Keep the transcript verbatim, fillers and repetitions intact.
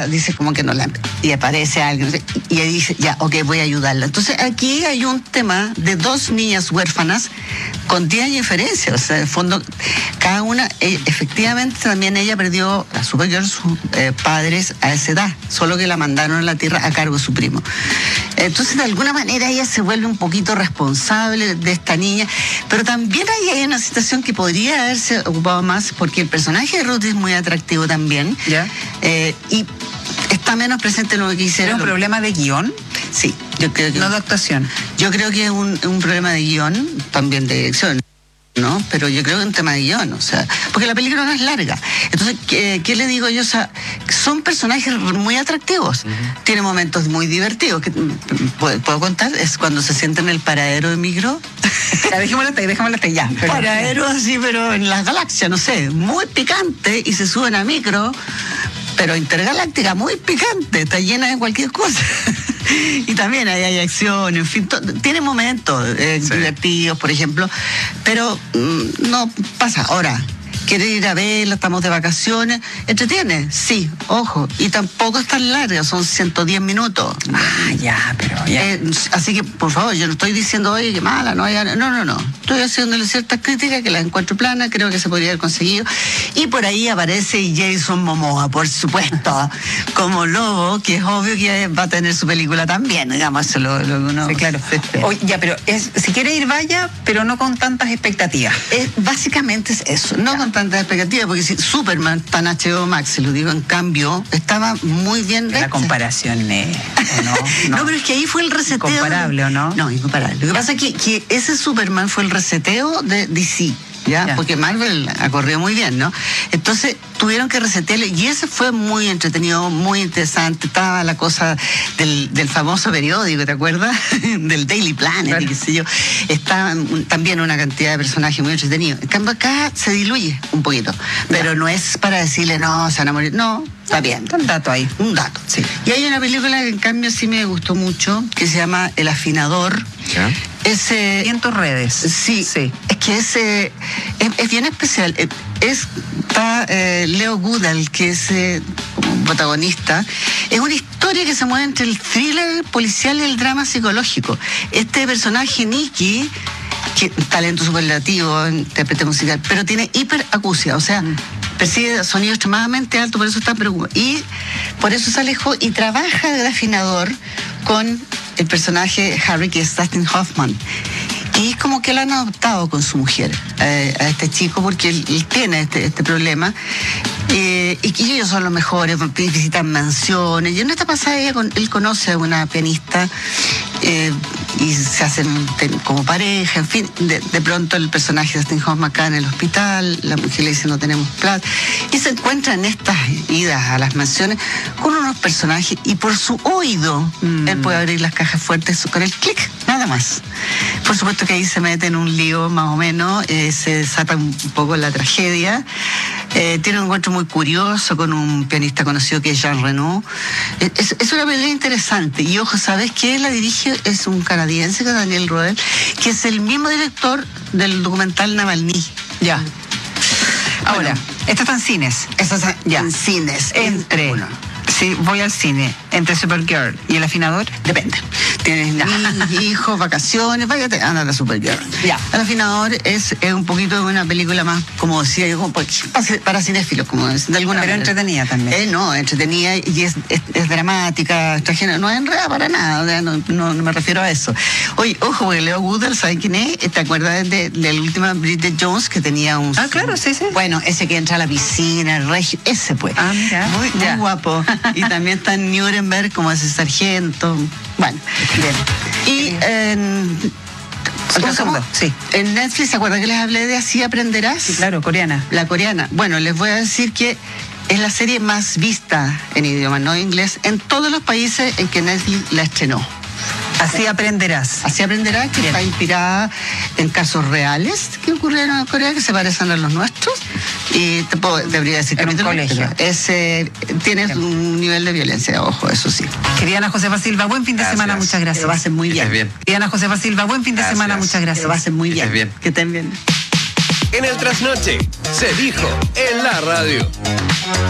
ella dice como que no la... Y aparece alguien, y ella dice, ya, ok, voy a ayudarla. Entonces aquí hay un tema de dos niñas huérfanas con diez años de diferencia. O sea, en el fondo, cada una, ella, efectivamente también ella perdió a su mayor, sus eh, padres a esa edad, solo que la mandaron a la tierra a cargo de su primo. Entonces, de alguna manera, ella se vuelve un poquito responsable de esta niña, pero también ahí hay una situación que podría haberse ocupado más, porque el personaje de Ruth es muy atractivo también. ¿Ya? Eh, y está menos presente en lo que quisiera. ¿Es un lo... problema de guión? Sí, yo creo que... No de actuación. Yo creo que es un, un problema de guión, también de dirección, ¿no? Pero yo creo que es un tema de guión, o sea, porque la película no es larga. Entonces, ¿qué, qué le digo yo? O sea, son personajes muy atractivos. Uh-huh. Tiene momentos muy divertidos. Que, ¿puedo, ¿Puedo contar? Es cuando se sienta en el paradero de micro. Ya, dejémoslo hasta ahí, dejémoslo hasta ahí, ya. Pero... Paradero así, pero en las galaxias, no sé, muy picante, y se suben a micro, pero intergaláctica, muy picante, está llena de cualquier cosa. Y también hay, hay acción, en fin, to, tiene momentos eh, sí. divertidos, por ejemplo, pero mm, no pasa. Ahora, ¿quiere ir a verla? Estamos de vacaciones. ¿Entretiene? Sí, ojo. Y tampoco es tan larga, son ciento diez minutos. Ah, ya, pero ya. Eh, así que, por favor, yo no estoy diciendo, oye, qué mala, no hay... No, no, no. Estoy haciéndole ciertas críticas que las encuentro planas, creo que se podría haber conseguido. Y por ahí aparece Jason Momoa, por supuesto, como lobo, que es obvio que va a tener su película también, digamos, eso lo, lo que uno... Sí, claro. Oye, ya, pero es, si quiere ir, vaya, pero no con tantas expectativas. Es, básicamente es eso, no ya. con tantas expectativas, porque si Superman está en H B O Max, se lo digo, en cambio, estaba muy bien... La comparación, eh, no, no. No, pero es que ahí fue el reseteo... ¿Incomparable o no? No, incomparable. Lo que ya. pasa es que, que ese Superman fue el reseteo de D C. ¿Ya? ¿Ya? Porque Marvel ha corrido muy bien, ¿no? Entonces tuvieron que resetearle, y ese fue muy entretenido, muy interesante. Estaba la cosa del, del famoso periódico, ¿te acuerdas? Del Daily Planet, claro. Y qué sé yo. Estaba también una cantidad de personajes muy entretenidos. En cambio acá se diluye un poquito, pero ya. no es para decirle, no, se van a morir, no. Está bien. Está un dato ahí. Un dato, sí. Y hay una película que en cambio sí me gustó mucho, que se llama El Afinador. ¿Ya? Ese... ¿Y en tus redes? Sí, sí. Es que ese es, es bien especial. Es, está eh, Leo Goodall, que es eh, protagonista. Es una historia que se mueve entre el thriller policial y el drama psicológico. Este personaje, Nicky, que talento superlativo, intérprete musical, pero tiene hiperacusia, o sea... Mm. percibe sonido extremadamente alto, por eso está preocupado. Y por eso se alejó y trabaja de afinador con el personaje Harry, que es Dustin Hoffman. Y es como que lo han adoptado con su mujer, eh, a este chico, porque él, él tiene este, este problema. Eh, y que ellos son los mejores, visitan mansiones. Y en esta pasada ella con, él conoce a una pianista eh, y se hacen como pareja, en fin. De, de pronto el personaje de Dustin Hoffman acá en el hospital, la mujer le dice no tenemos plata. Y se encuentran en estas idas a las mansiones con unos personajes, y por su oído mm. él puede abrir las cajas fuertes con el clic, nada más. Por supuesto que ahí se mete en un lío más o menos, eh, se desata un poco la tragedia. Eh, tiene un encuentro muy curioso con un pianista conocido que es Jean Reno. Es, es una película interesante. Y ojo, ¿sabes qué? La dirige es un canadiense, que es Daniel Roel, que es el mismo director del documental Navalny. Ya. Ahora, bueno, esta está en cines. Esta está ya. en cines. Entre... Uno. Sí, voy al cine. ¿Entre Supergirl y El Afinador? Depende. Tienes hijos, vacaciones, váyate, anda la Supergirl. Ya. El Afinador es, es un poquito de una película más, como decía yo, para, para cinéfilos, como es, de alguna Pero manera. entretenida también. Eh, no, entretenida, y es, es, es dramática, trajena, no es enredada para nada, no, no, no me refiero a eso. Oye, ojo, porque Leo Goodall, ¿sabes quién es? ¿Te acuerdas de, de la última Bridget Jones, que tenía un... Ah, claro, sí, sí. Bueno, ese que entra a la piscina, el regio, ese pues. Ah, mira. Muy, muy guapo. Y también está en Nuremberg como ese sargento. Bueno, bien. Y en... segundo, sí. En Netflix, ¿se acuerdan que les hablé de Así Aprenderás? Sí, claro, coreana. La coreana. Bueno, les voy a decir que es la serie más vista en idioma no inglés en todos los países en que Netflix la estrenó. Así aprenderás. Así aprenderás, que Bien. está inspirada en casos reales que ocurrieron en Corea, que se parecen a los nuestros. Y te puedo, debería decir en un colegio. Es, eh, tienes Bien. un nivel de violencia, ojo, eso sí. Querida Ana Josefa Silva, buen fin de gracias. semana, muchas gracias. Que lo hacen muy bien. bien. Querida Ana Josefa Silva, buen fin de gracias. semana, muchas gracias. Que lo hacen muy bien. bien. Que estén bien. En el trasnoche se dijo en la radio.